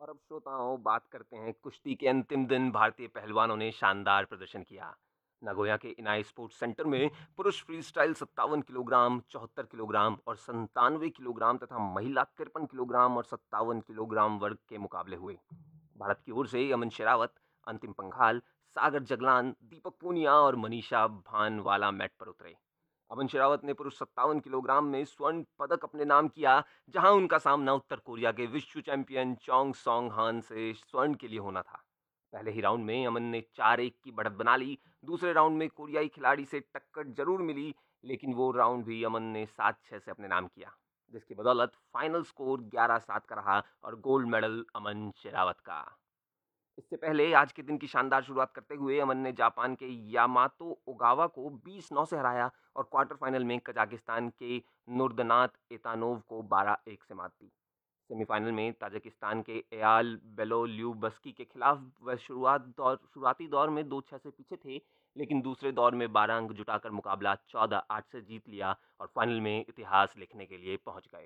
और अब श्रोताओं बात करते हैं कुश्ती के अंतिम दिन भारतीय पहलवानों ने शानदार प्रदर्शन किया। नागोया के इनाई स्पोर्ट्स सेंटर में पुरुष फ्री स्टाइल 57 किलोग्राम, 74 किलोग्राम और 97 किलोग्राम तथा महिला 53 किलोग्राम और 57 किलोग्राम वर्ग के मुकाबले हुए। भारत की ओर से अमन शेरावत, अंतिम पंघाल, सागर जगलान, दीपक पूनिया और मनीषा भानवाला मैट पर उतरे। अमन शेरावत ने पुरुष 57 किलोग्राम में स्वर्ण पदक अपने नाम किया, जहां उनका सामना उत्तर कोरिया के विश्व चैंपियन चोंग सोंग हान से स्वर्ण के लिए होना था। पहले ही राउंड में अमन ने 4-1 की बढ़त बना ली। दूसरे राउंड में कोरियाई खिलाड़ी से टक्कर जरूर मिली, लेकिन वो राउंड भी अमन ने 7-6 से अपने नाम किया, जिसकी बदौलत फाइनल स्कोर 11-7 का रहा और गोल्ड मेडल अमन शेरावत का। इससे पहले आज के दिन की शानदार शुरुआत करते हुए अमन ने जापान के यामातो ओगावा को 20-9 से हराया और क्वार्टर फाइनल में कजाकिस्तान के नुरदनात एतानोव को 12-1 से मात दी। सेमीफाइनल में ताजिकिस्तान के एयाल बेलोल्यूबस्की के खिलाफ वह शुरुआती दौर में 2-6 से पीछे थे, लेकिन दूसरे दौर में 12 अंक जुटाकर मुकाबला 14-8 से जीत लिया और फाइनल में इतिहास लिखने के लिए पहुंच गए।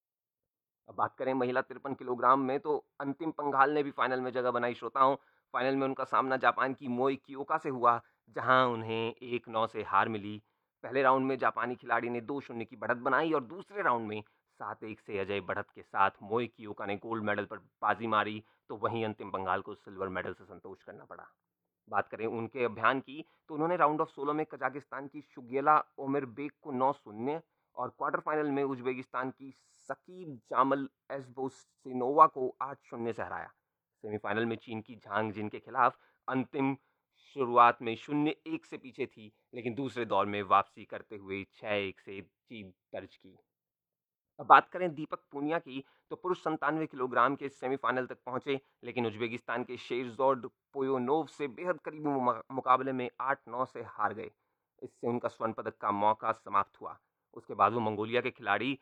अब बात करें महिला 53 किलोग्राम में, तो अंतिम पंघाल ने भी फाइनल में जगह बनाई। श्रोताओं, फाइनल में उनका सामना जापान की मोई कियोका से हुआ, जहां उन्हें 1-9 से हार मिली। पहले राउंड में जापानी खिलाड़ी ने 2-0 की बढ़त बनाई और दूसरे राउंड में 7-1 से अजय बढ़त के साथ मोई कियोका ने गोल्ड मेडल पर बाजी मारी, तो वहीं अंतिम पंघाल को सिल्वर मेडल से संतोष करना पड़ा। बात करें उनके अभियान की, तो उन्होंने राउंड ऑफ 16 में कजाकिस्तान की शुगेला ओमिरबेक को 9-0 और क्वार्टर फाइनल में उज्बेकिस्तान की सकीब जामल एसबोसिनोवा को 8-0 से हराया। सेमीफाइनल में चीन की झांग जिन के खिलाफ अंतिम शुरुआत में 0-1 से पीछे थी, लेकिन दूसरे दौर में वापसी करते हुए 6-1 से जीत दर्ज की। अब बात करें दीपक पूनिया की, तो पुरुष 97 किलोग्राम के सेमीफाइनल तक पहुंचे, लेकिन उज्बेकिस्तान के शेरजोड पोयोनोव से बेहद करीबी मुकाबले में 8-9 से हार गए। इससे उनका स्वर्ण पदक का मौका समाप्त हुआ। उसके बाद वो मंगोलिया के खिलाड़ी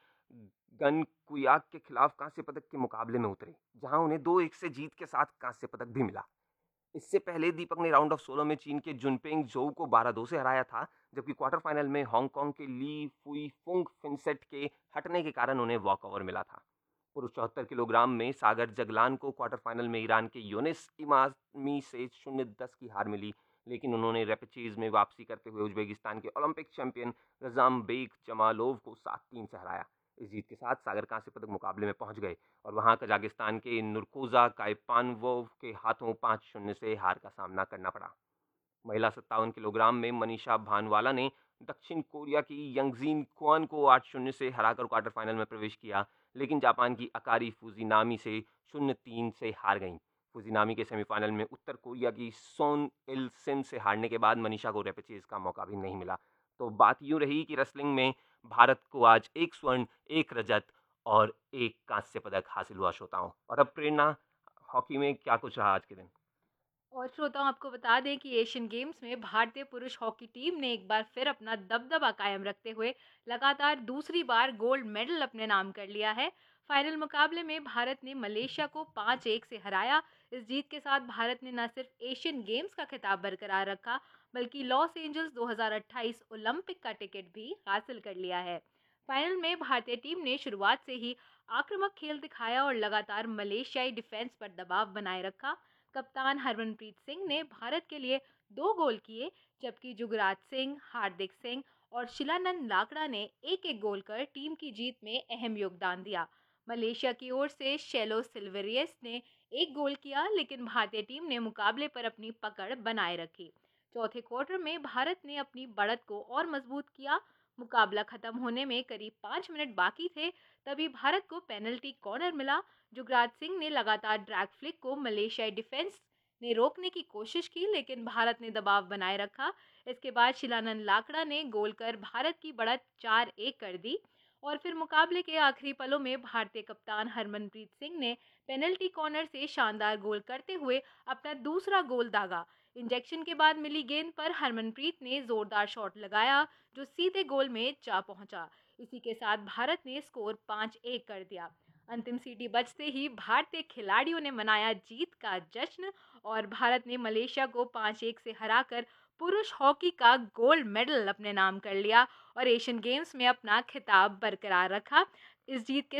गन कुयाक के खिलाफ कांस्य पदक के मुकाबले में उतरे, जहां उन्हें 2-1 से जीत के साथ कांस्य पदक भी मिला। इससे पहले दीपक ने राउंड ऑफ 16 में चीन के जुनपेंग जोउ को 12-2 से हराया था, जबकि क्वार्टर फाइनल में हांगकांग के ली फुई फुंग फिनसेट के हटने के कारण उन्हें वॉकओवर मिला था। पुरुष 74 किलोग्राम में सागर जगलान को क्वार्टर फाइनल में ईरान के यूनिस इमामी से 0-10 की हार मिली, लेकिन उन्होंने रेपेचेज में वापसी करते हुए उज्बेकिस्तान के ओलंपिक चैंपियन रजामबेक जमालोव को 7-3 से हराया। इस जीत के साथ सागर कांस्य पदक मुकाबले में पहुंच गए और वहां कजाकिस्तान के नुरकोजा काइपानवोव के हाथों 5-0 से हार का सामना करना पड़ा। महिला 57 किलोग्राम में मनीषा भानवाला ने दक्षिण कोरिया की यंगजीन क्वान को 8-0 से हराकर क्वार्टर फाइनल में प्रवेश किया, लेकिन जापान की अकारी फुजिनामी से 0-3 से हार गईं। फुजिनामी के सेमीफाइनल में उत्तर कोरिया की सोन इल सिन से हारने के बाद मनीषा को रेपेचेज का मौका भी नहीं मिला। तो बात यूं रही कि रेसलिंग में भारत को आज 1 स्वर्ण, 1 रजत और 1 कांस्य पदक हासिल हुआ। श्रोताओं, और अब प्रेरणा, हॉकी में क्या कुछ रहा आज के दिन? और श्रोताओं, आपको बता दें कि एशियन गेम्स में भारतीय पुरुष हॉकी टीम ने एक बार फिर अपना दबदबा कायम रखते हुए लगातार दूसरी बार गोल्ड मेडल अपने नाम कर लिया है। फाइनल मुकाबले में भारत ने मलेशिया को 5-1 से हराया। इस जीत के साथ भारत ने न सिर्फ एशियन गेम्स का खिताब बरकरार रखा, बल्कि लॉस एंजल्स 2028 ओलंपिक का टिकट भी हासिल कर लिया है। फाइनल में भारतीय टीम ने शुरुआत से ही आक्रामक खेल दिखाया और लगातार मलेशियाई डिफेंस पर दबाव बनाए रखा। कप्तान हरमनप्रीत सिंह ने भारत के लिए 2 गोल किए, जबकि जुगराज सिंह, हार्दिक सिंह और शिलानंद लाकड़ा ने एक-एक गोल कर टीम की जीत में अहम योगदान दिया। मलेशिया की ओर से शेलो सिल्वेरियस ने 1 गोल किया, लेकिन भारतीय टीम ने मुकाबले पर अपनी पकड़ बनाए रखी। चौथे क्वार्टर में भारत ने अपनी बढ़त को और मजबूत किया। मुकाबला खत्म होने में करीब 5 मिनट बाकी थे, तभी भारत को पेनल्टी कॉर्नर मिला। जुगराज सिंह ने लगातार ड्रैग फ्लिक को मलेशियाई डिफेंस ने रोकने की कोशिश की, लेकिन भारत ने दबाव बनाए रखा। इसके बाद शिलानंद लाकड़ा ने गोल कर भारत की बढ़त 4-1 कर दी और फिर मुकाबले के आखिरी पलों में भारतीय कप्तान हरमनप्रीत सिंह ने पेनल्टी कॉर्नर से शानदार गोल करते हुए अपना दूसरा गोल दागा। इंजेक्शन के बाद मिली गेंद पर हरमनप्रीत ने जोरदार शॉट लगाया, जो सीधे गोल में जा पहुंचा। इसी के साथ भारत ने स्कोर 5-1 कर दिया। अंतिम सीटी बजते ही भारतीय खिलाड़ियों ने मनाया जीत का जश्न और भारत ने मलेशिया को 5-1 से हराकर पुरुष हॉकी का गोल्ड मेडल अपने नाम कर लिया और एशियन गेम्स में अपना खिताब बरकरार रखा। इस जीत के